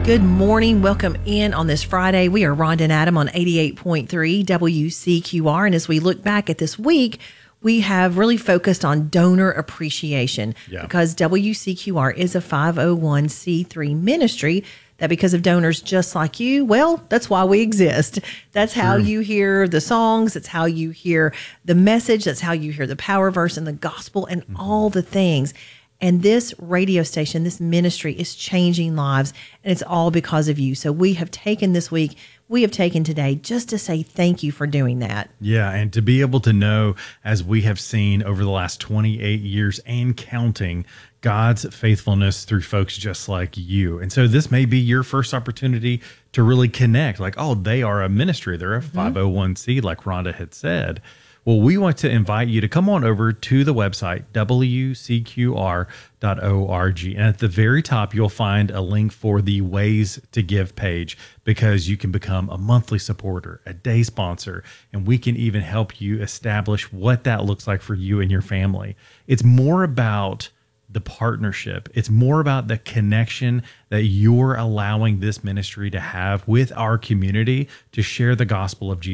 Good morning. Welcome in on this Friday. We are Rhonda and Adam on 88.3 WCQR. And as we look back at this week, we have really focused on donor appreciation because WCQR is a 501c3 ministry that because of donors just like you, well, that's why we exist. That's how you hear the songs. That's how you hear the message. That's how you hear the power verse and the gospel and all the things. And this radio station, this ministry is changing lives, and it's all because of you. So we have taken this week, we have taken today just to say thank you for doing that. Yeah, and to be able to know, as we have seen over the last 28 years and counting, God's faithfulness through folks just like you. And so this may be your first opportunity to really connect, like, oh, they are a ministry. They're a 501c, like Rhonda had said. Well, we want to invite you to come on over to the website, WCQR.org. And at the very top, you'll find a link for the Ways to Give page, because you can become a monthly supporter, a day sponsor, and we can even help you establish what that looks like for you and your family. It's more about the partnership. It's more about the connection that you're allowing this ministry to have with our community to share the gospel of Jesus